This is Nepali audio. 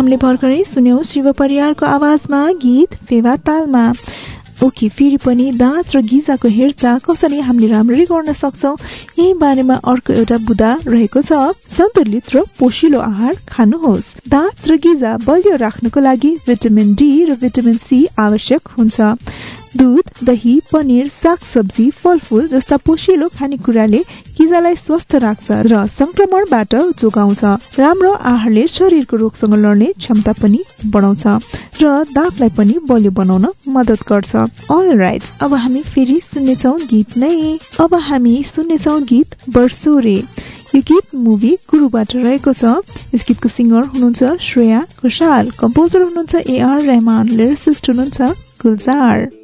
हामीले भर्खरै सुन्यौं शिव परियारको आवाजमा गीत फेवा तालमा। ओके, फेरि पनि दाँत र गिजाको हेरचाह कसरी हामीले राम्ररी गर्न सक्छौं यही बारेमा अर्को एउटा बुदा रहेको छ। सन्तुलित र पोषिलो आहार खानुहोस्। दाँत र गिजा बलियो राख्नको लागि भिटामिन डी र भिटामिन सी आवश्यक हुन्छ। दूध, दही, पनिर, सागसब्जी, फलफूल जस्ता पोषिलो खानेकुराले गिजालाई स्वस्थ राख्छ र संक्रमणबाट जोगाउँछ। राम्रो आहारले शरीरको रोगसँग लड्ने क्षमता पनि बढाउँछ र दाँतलाई पनि बलियो बनाउन मद्दत गर्छ। अलराइट, अब हामी फेरि सुन्नेछौं गीत नै। अब हामी सुन्नेछौं गीत बर्सोरे। यो गीत मुभी गुरुबाट रहेको छ। यस गीतको सिङ्गर हुनुहुन्छ श्रेया घोषाल, कम्पोजर हुनुहुन्छ AR रहमान, लिरिसिस्ट हुनुहुन्छ गुलजार।